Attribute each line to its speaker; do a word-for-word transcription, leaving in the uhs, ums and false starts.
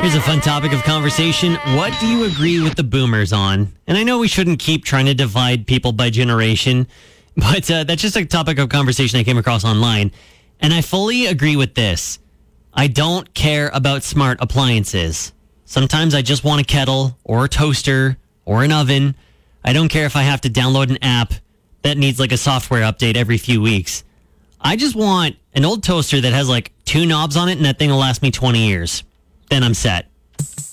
Speaker 1: Here's a fun topic of conversation. What do you agree with the boomers on? And I know we shouldn't keep trying to divide people by generation, but uh, that's just a topic of conversation I came across online. And I fully agree with this. I don't care about smart appliances. Sometimes I just want a kettle or a toaster or an oven. I don't care if I have to download an app that needs like a software update every few weeks. I just want an old toaster that has like two knobs on it and that thing will last me twenty years. Then I'm set.